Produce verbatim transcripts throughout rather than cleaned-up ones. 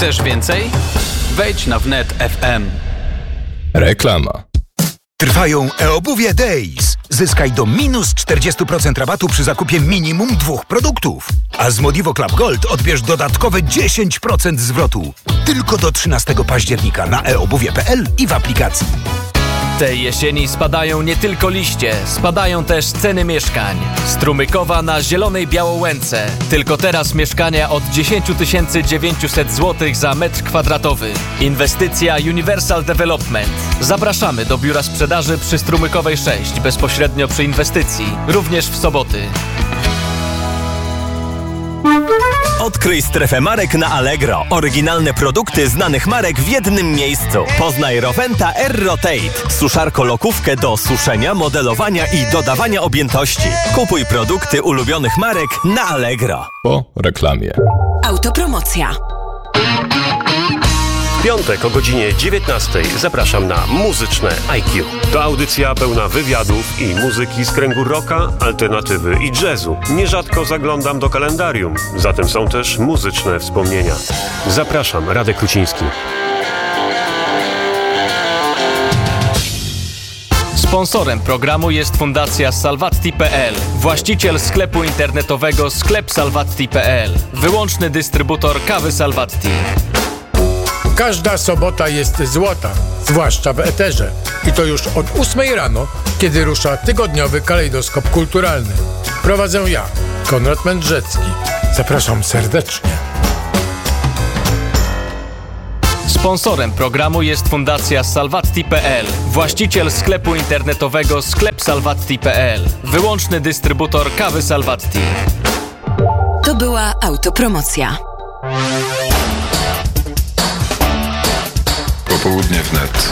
Chcesz więcej? Wejdź na wnet kropka ef em. Reklama. Trwają e-obuwie Days. Zyskaj do minus czterdzieści procent rabatu przy zakupie minimum dwóch produktów. A z Modivo Club Gold odbierz dodatkowe dziesięć procent zwrotu. Tylko do trzynastego października na e obuwie kropka pe el i w aplikacji. Tej jesieni spadają nie tylko liście, spadają też ceny mieszkań. Strumykowa na Zielonej Białołęce. Tylko teraz mieszkania od dziesięć tysięcy dziewięćset złotych za metr kwadratowy. Inwestycja Universal Development. Zapraszamy do biura sprzedaży przy Strumykowej sześć, bezpośrednio przy inwestycji, również w soboty. Odkryj strefę marek na Allegro. Oryginalne produkty znanych marek w jednym miejscu. Poznaj Roventa Air Rotate. Suszarko-lokówkę do suszenia, modelowania i dodawania objętości. Kupuj produkty ulubionych marek na Allegro. Po reklamie. Autopromocja. W piątek o godzinie dziewiętnastej zapraszam na Muzyczne I Q. To audycja pełna wywiadów i muzyki z kręgu rocka, alternatywy i jazzu. Nierzadko zaglądam do kalendarium, zatem są też muzyczne wspomnienia. Zapraszam, Radek Kruciński. Sponsorem programu jest Fundacja Salvatti kropka pe el, właściciel sklepu internetowego sklep salvatti kropka pe el, wyłączny dystrybutor kawy Salvatti. Każda sobota jest złota, zwłaszcza w eterze. I to już od ósmej rano, kiedy rusza tygodniowy kalejdoskop kulturalny. Prowadzę ja, Konrad Mędrzecki. Zapraszam serdecznie. Sponsorem programu jest Fundacja Salvatti kropka pe el, właściciel sklepu internetowego sklep salvatti kropka pe el, wyłączny dystrybutor kawy Salvatti. To była autopromocja. Popołudnie wnet.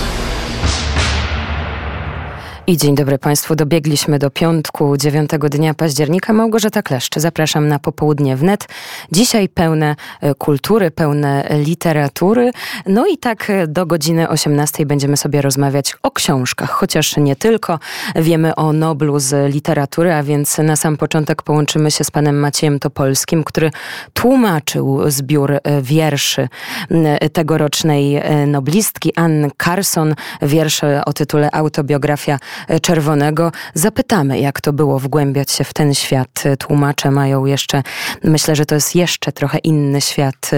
I dzień dobry Państwu. Dobiegliśmy do piątku, dziewiątego dnia października. Małgorzata Kleszcz. Zapraszam na popołudnie wnet. Dzisiaj pełne kultury, pełne literatury. No i tak do godziny osiemnastej będziemy sobie rozmawiać o książkach. Chociaż nie tylko. Wiemy o Noblu z literatury, a więc na sam początek połączymy się z panem Maciejem Topolskim, który tłumaczył zbiór wierszy tegorocznej noblistki Anny Carson. Wiersze o tytule Autobiografia Czerwonego. Zapytamy, jak to było wgłębiać się w ten świat. Tłumacze mają jeszcze, myślę, że to jest jeszcze trochę inny świat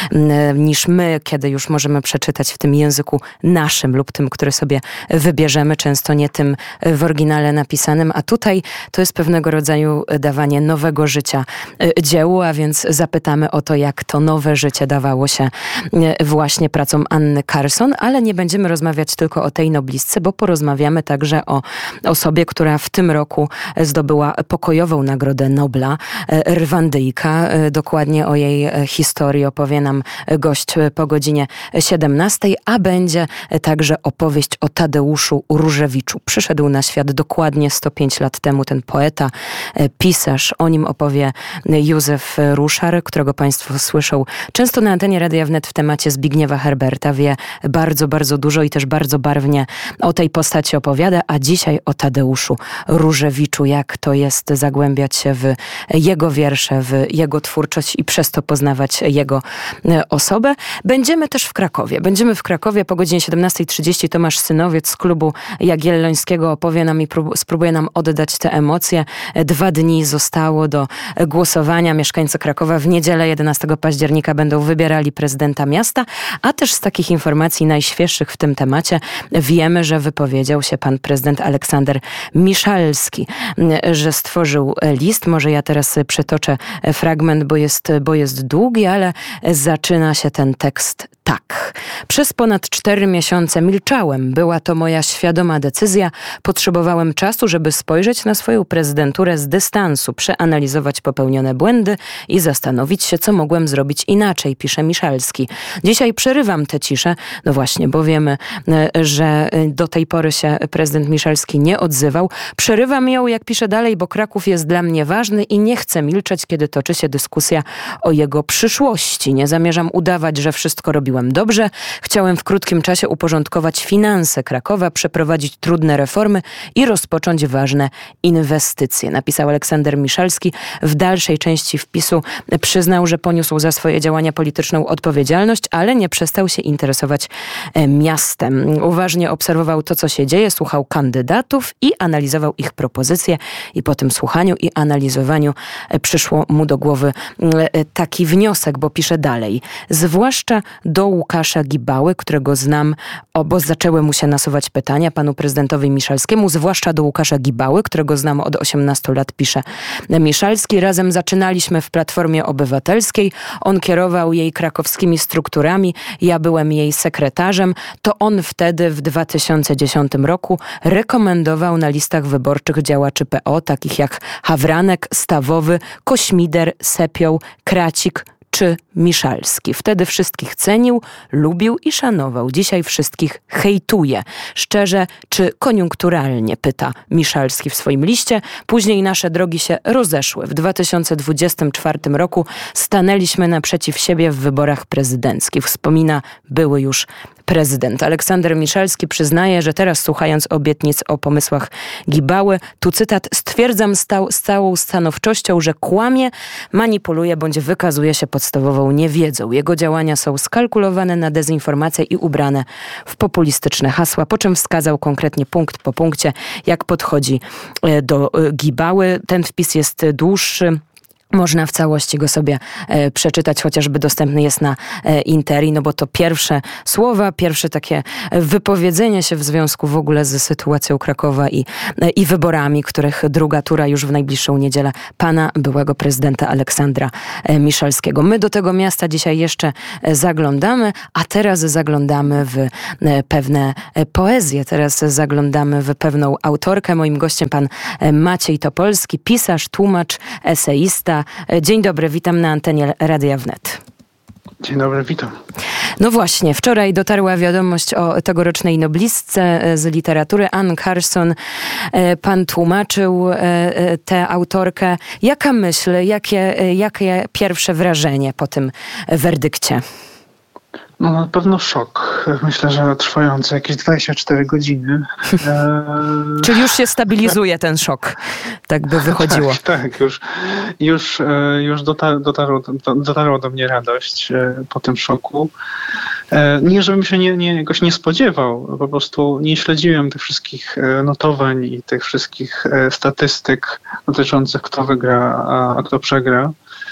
niż my, kiedy już możemy przeczytać w tym języku naszym lub tym, który sobie wybierzemy, często nie tym w oryginale napisanym, a tutaj to jest pewnego rodzaju dawanie nowego życia dziełu, a więc zapytamy o to, jak to nowe życie dawało się właśnie pracom Anny Carson, ale nie będziemy rozmawiać tylko o tej noblistce, bo porozmawiamy także o osobie, która w tym roku zdobyła pokojową Nagrodę Nobla, Rwandyjka. Dokładnie o jej historii opowie nam gość po godzinie siedemnastej, a będzie także opowieść o Tadeuszu Różewiczu. Przyszedł na świat dokładnie sto pięć lat temu ten poeta, pisarz. O nim opowie Józef Ruszar, którego Państwo słyszą często na antenie Radia Wnet w temacie Zbigniewa Herberta. Wie bardzo, bardzo dużo i też bardzo barwnie o tej postaci opowiada, a dzisiaj o Tadeuszu Różewiczu, jak to jest zagłębiać się w jego wiersze, w jego twórczość i przez to poznawać jego osobę. Będziemy też w Krakowie. Będziemy w Krakowie po godzinie siedemnastej trzydzieści. Tomasz Synowiec z klubu Jagiellońskiego opowie nam i prób- spróbuje nam oddać te emocje. Dwa dni zostało do głosowania. Mieszkańcy Krakowa w niedzielę jedenastego października będą wybierali prezydenta miasta, a też z takich informacji najświeższych w tym temacie wiemy, że wypowiedział się pan prezydent Aleksander Miszalski, że stworzył list. Może ja teraz przytoczę fragment, bo jest, bo jest długi, ale zaczyna się ten tekst tak. Przez ponad cztery miesiące milczałem. Była to moja świadoma decyzja. Potrzebowałem czasu, żeby spojrzeć na swoją prezydenturę z dystansu, przeanalizować popełnione błędy i zastanowić się, co mogłem zrobić inaczej, pisze Miszalski. Dzisiaj przerywam tę ciszę, no właśnie, bo wiemy, że do tej pory się prezydent Miszalski nie odzywał. Przerywam ją, jak pisze dalej, bo Kraków jest dla mnie ważny i nie chcę milczeć, kiedy toczy się dyskusja o jego przyszłości. Nie zamierzam udawać, że wszystko robiłem robiłem dobrze. Chciałem w krótkim czasie uporządkować finanse Krakowa, przeprowadzić trudne reformy i rozpocząć ważne inwestycje, napisał Aleksander Miszalski. W dalszej części wpisu przyznał, że poniósł za swoje działania polityczną odpowiedzialność, ale nie przestał się interesować miastem. Uważnie obserwował to, co się dzieje, słuchał kandydatów i analizował ich propozycje i po tym słuchaniu i analizowaniu przyszło mu do głowy taki wniosek, bo pisze dalej. Zwłaszcza do Łukasza Gibały, którego znam, o, bo zaczęły mu się nasuwać pytania panu prezydentowi Miszalskiemu, zwłaszcza do Łukasza Gibały, którego znam od osiemnastu lat, pisze Miszalski. Razem zaczynaliśmy w Platformie Obywatelskiej. On kierował jej krakowskimi strukturami, ja byłem jej sekretarzem. To on wtedy w dwa tysiące dziesiątym roku rekomendował na listach wyborczych działaczy P O, takich jak Hawranek, Stawowy, Kośmider, Sepioł, Kracik czy Miszalski. Wtedy wszystkich cenił, lubił i szanował. Dzisiaj wszystkich hejtuje. Szczerze czy koniunkturalnie, pyta Miszalski w swoim liście. Później nasze drogi się rozeszły. W dwa tysiące dwudziestym czwartym roku stanęliśmy naprzeciw siebie w wyborach prezydenckich. Wspomina były już prezydent. Aleksander Miszalski przyznaje, że teraz, słuchając obietnic o pomysłach Gibały, tu cytat, stwierdzam stał, z całą stanowczością, że kłamie, manipuluje bądź wykazuje się podstawową niewiedzą. Jego działania są skalkulowane na dezinformację i ubrane w populistyczne hasła, po czym wskazał konkretnie punkt po punkcie, jak podchodzi do Gibały. Ten wpis jest dłuższy. Można w całości go sobie e, przeczytać, chociażby dostępny jest na e, Interi, no bo to pierwsze słowa, pierwsze takie wypowiedzenie się w związku w ogóle z sytuacją Krakowa i, e, i wyborami, których druga tura już w najbliższą niedzielę pana byłego prezydenta Aleksandra e, Miszalskiego. My do tego miasta dzisiaj jeszcze e, zaglądamy, a teraz zaglądamy w e, pewne e, poezje, teraz zaglądamy w pewną autorkę. Moim gościem pan e, Maciej Topolski, pisarz, tłumacz, eseista. Dzień dobry, witam na antenie Radia Wnet. Dzień dobry, witam. No właśnie, wczoraj dotarła wiadomość o tegorocznej noblistce z literatury, Anne Carson. Pan tłumaczył tę autorkę. Jaka myśl, jakie, jakie pierwsze wrażenie po tym werdykcie? No na pewno szok. Myślę, że trwający jakieś dwadzieścia cztery godziny. Eee... Czyli już się stabilizuje ten szok, tak by wychodziło. tak, tak, już, już, już dotar, dotarło, dotarło do mnie radość po tym szoku. Nie, żebym się nie, nie, jakoś nie spodziewał, po prostu nie śledziłem tych wszystkich notowań i tych wszystkich statystyk dotyczących kto wygra, a kto przegra.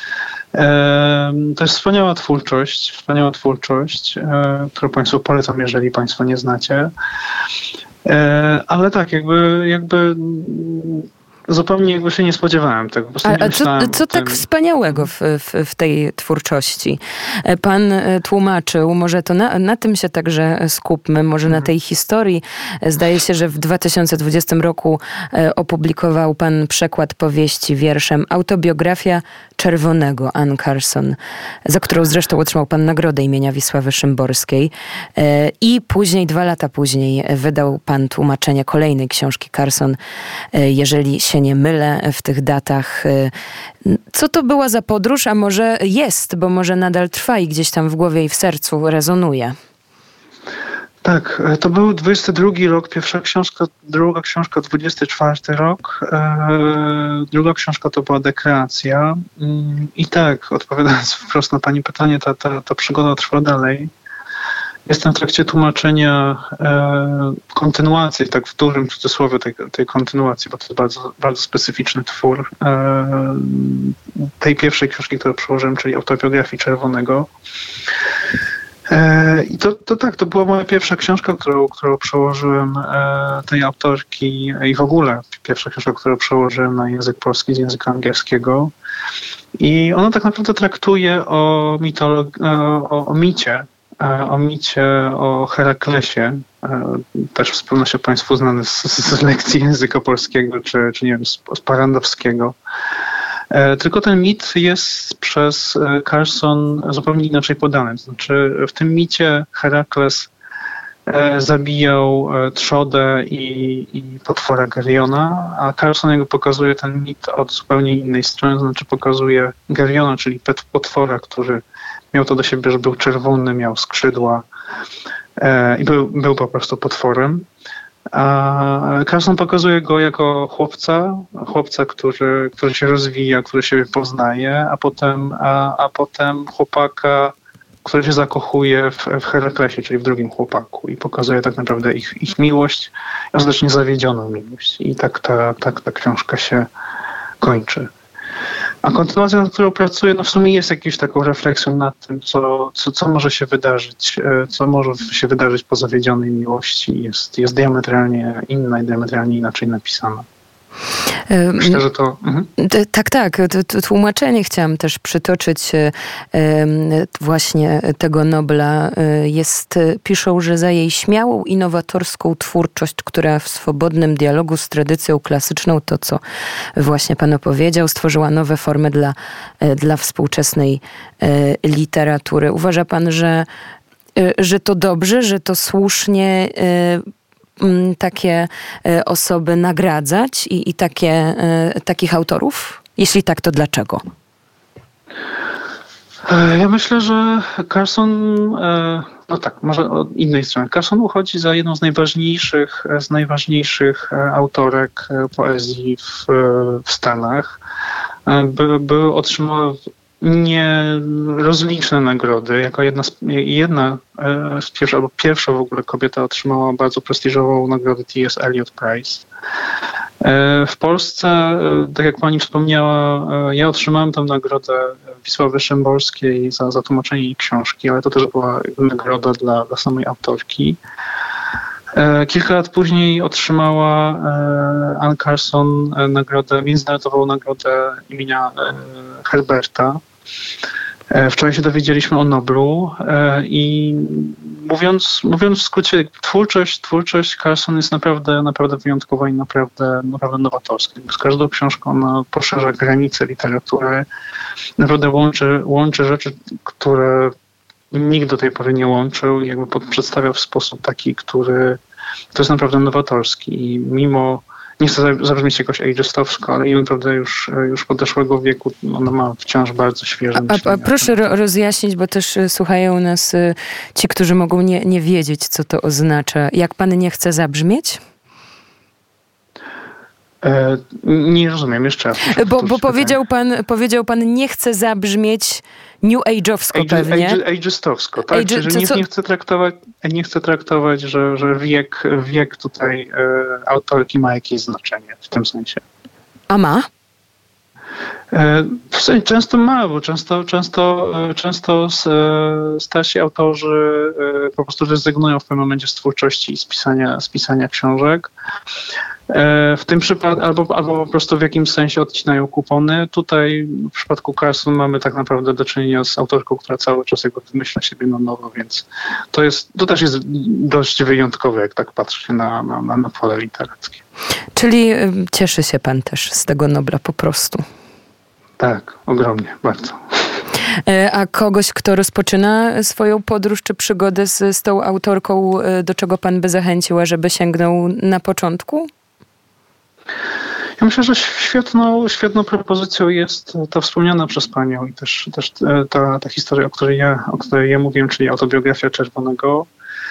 To jest wspaniała twórczość, wspaniała twórczość, którą Państwu polecam, jeżeli Państwo nie znacie. Ale tak, jakby, jakby zupełnie jakby się nie spodziewałem tego. A, a co, co tak wspaniałego w, w, w tej twórczości? Pan tłumaczył, może to na, na tym się także skupmy, może na tej historii. Zdaje się, że w dwa tysiące dwudziestym roku opublikował pan przekład powieści wierszem Autobiografia Czerwonego Anne Carson, za którą zresztą otrzymał pan nagrodę imienia Wisławy Szymborskiej. I później, dwa lata później wydał pan tłumaczenie kolejnej książki Carson, jeżeli się nie mylę w tych datach. Co to była za podróż, a może jest, bo może nadal trwa i gdzieś tam w głowie i w sercu rezonuje? Tak, to był dwudziesty drugi rok, pierwsza książka, druga książka dwudziesty czwarty rok, e, druga książka to była Dekreacja. I tak, odpowiadając wprost na pani pytanie, ta, ta, ta przygoda trwa dalej. Jestem w trakcie tłumaczenia e, kontynuacji, tak w dużym cudzysłowie tej, tej kontynuacji, bo to jest bardzo, bardzo specyficzny twór e, tej pierwszej książki, którą przełożyłem, czyli Autobiografii Czerwonego. E, I to, to tak, to była moja pierwsza książka, którą, którą przełożyłem e, tej autorki i w ogóle pierwsza książka, którą przełożyłem na język polski z języka angielskiego. I ona tak naprawdę traktuje o, mitolog- o, o micie, o micie, o Heraklesie, też z pewnością Państwu znany z, z lekcji języka polskiego, czy, czy nie wiem, z, z Parandowskiego. Tylko ten mit jest przez Carson zupełnie inaczej podany. To znaczy w tym micie Herakles zabijał trzodę i, i potwora Geriona, a Carson jakby pokazuje ten mit od zupełnie innej strony, to znaczy pokazuje Geriona, czyli potwora, który miał to do siebie, że był czerwony, miał skrzydła e, i był, był po prostu potworem. A Carson pokazuje go jako chłopca, chłopca, który, który się rozwija, który siebie poznaje, a potem, a, a potem chłopaka, który się zakochuje w, w Heraklesie, czyli w drugim chłopaku i pokazuje tak naprawdę ich, ich miłość, ostatecznie zawiedzioną miłość. I tak ta, tak ta książka się kończy. A kontynuacja, nad którą pracuję, no w sumie jest jakąś taką refleksją nad tym, co, co, co może się wydarzyć, co może się wydarzyć po zawiedzionej miłości. Jest, jest diametralnie inna i diametralnie inaczej napisana. Myślę, że to... Mhm. Tak, tak. Tłumaczenie chciałam też przytoczyć właśnie tego Nobla. Jest, piszą, że za jej śmiałą, innowatorską twórczość, która w swobodnym dialogu z tradycją klasyczną, to co właśnie pan opowiedział, stworzyła nowe formy dla, dla współczesnej literatury. Uważa pan, że, że to dobrze, że to słusznie takie osoby nagradzać i, i takie, takich autorów? Jeśli tak, to dlaczego? Ja myślę, że Carson, no tak, może od innej strony. Carson uchodzi za jedną z najważniejszych, z najważniejszych autorek poezji w, w Stanach. By, by otrzymała nierozliczne nagrody. Jako jedna, z, jedna z pierwsza, albo pierwsza w ogóle kobieta otrzymała bardzo prestiżową nagrodę T S Eliot Prize. W Polsce, tak jak pani wspomniała, ja otrzymałem tę nagrodę Wisławy Szymborskiej za, za tłumaczenie jej książki, ale to też była nagroda dla, dla samej autorki. Kilka lat później otrzymała Anne Carson nagrodę, międzynarodową nagrodę imienia Herberta. Wczoraj się dowiedzieliśmy o Noblu i mówiąc, mówiąc w skrócie, twórczość, twórczość Carson jest naprawdę, naprawdę wyjątkowa i naprawdę, naprawdę nowatorska. Z każdą książką ona poszerza granice literatury, naprawdę łączy, łączy rzeczy, które nikt do tej pory nie łączył i jakby przedstawia w sposób taki, który to jest naprawdę nowatorski i mimo, nie chcę zabrzmieć jakoś ageistowsko, ale mimo prawda już, już podeszłego wieku ona ma wciąż bardzo świeże A, a proszę ro, rozjaśnić, bo też słuchają nas ci, którzy mogą nie, nie wiedzieć, co to oznacza. Jak pan nie chce zabrzmieć? E, nie rozumiem, jeszcze raz. Bo, bo powiedział, pan, powiedział pan, nie chce zabrzmieć new age'owsko Age, pewnie. Age, ageistowsko, tak. Age, że co, nie, co? nie chcę traktować, nie chcę traktować że, że wiek, wiek tutaj e, autorki ma jakieś znaczenie w tym sensie. A ma? E, w sensie często ma, bo często, często, często starsi autorzy e, po prostu rezygnują w pewnym momencie z twórczości i z pisania, z pisania książek. W tym przypadku, albo, albo po prostu w jakimś sensie odcinają kupony. Tutaj w przypadku Carson mamy tak naprawdę do czynienia z autorką, która cały czas jakby wymyśla siebie na nowo, więc to jest, to też jest dość wyjątkowe, jak tak patrzy się na, na, na, na pole literackie. Czyli cieszy się pan też z tego Nobla po prostu. Tak, ogromnie, bardzo. A kogoś, kto rozpoczyna swoją podróż czy przygodę z, z tą autorką, do czego pan by zachęciła, żeby sięgnął na początku? Ja myślę, że świetną, świetną propozycją jest ta wspomniana przez panią i też, też ta, ta historia, o której, ja, o której ja mówiłem, czyli autobiografia Czerwonego.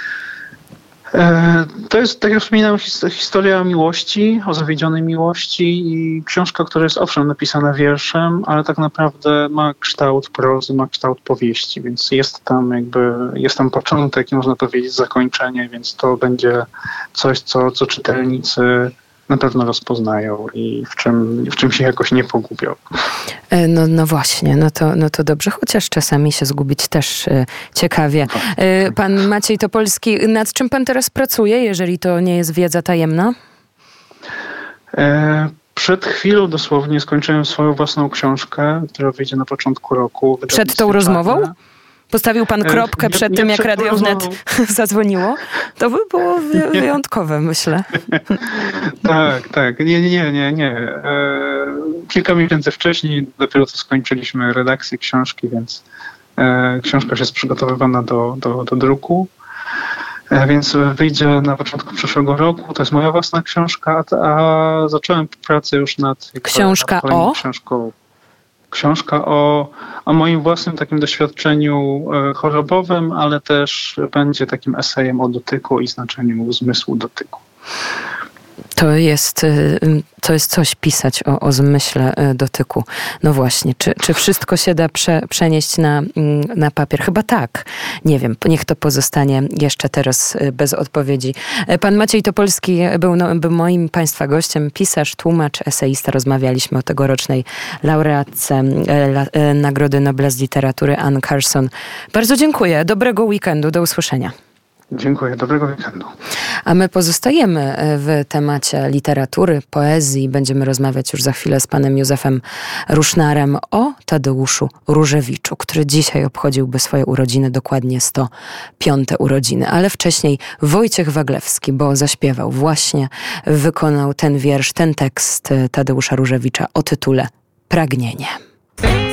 To jest, tak jak wspominałem, historia miłości, o zawiedzionej miłości i książka, która jest owszem napisana wierszem, ale tak naprawdę ma kształt prozy, ma kształt powieści, więc jest tam jakby, jest tam początek i można powiedzieć zakończenie, więc to będzie coś, co, co czytelnicy na pewno rozpoznają i w czym, w czym się jakoś nie pogubią. No, no właśnie, no to, no to dobrze, chociaż czasami się zgubić też e, ciekawie. E, pan Maciej Topolski, nad czym pan teraz pracuje, jeżeli to nie jest wiedza tajemna? E, przed chwilą dosłownie skończyłem swoją własną książkę, która wyjdzie na początku roku. Przed tą rozmową? Postawił pan kropkę przed nie, nie tym, jak Radio Wnet zadzwoniło? To by było wy- wyjątkowe, myślę. Tak, tak. Nie, nie, nie, nie. E, kilka miesięcy wcześniej dopiero co skończyliśmy redakcję książki, więc e, książka już jest przygotowywana do, do, do druku. E, więc wyjdzie na początku przyszłego roku. To jest moja własna książka, a, a zacząłem pracę już nad... Książka nad o? książką. książka o, o moim własnym takim doświadczeniu chorobowym, ale też będzie takim esejem o dotyku i znaczeniu zmysłu dotyku. To jest, to jest coś pisać o, o zmyśle dotyku. No właśnie, czy, czy wszystko się da prze, przenieść na, na papier? Chyba tak. Nie wiem, niech to pozostanie jeszcze teraz bez odpowiedzi. Pan Maciej Topolski był, no, był moim Państwa gościem, pisarz, tłumacz, eseista. Rozmawialiśmy o tegorocznej laureatce la, Nagrody Nobla z Literatury Anne Carson. Bardzo dziękuję. Dobrego weekendu. Do usłyszenia. Dziękuję, dobrego weekendu. A my pozostajemy w temacie literatury, poezji. Będziemy rozmawiać już za chwilę z panem Józefem Rusznarem o Tadeuszu Różewiczu, który dzisiaj obchodziłby swoje urodziny, dokładnie sto piąte urodziny. Ale wcześniej Wojciech Waglewski, bo zaśpiewał właśnie, wykonał ten wiersz, ten tekst Tadeusza Różewicza o tytule Pragnienie.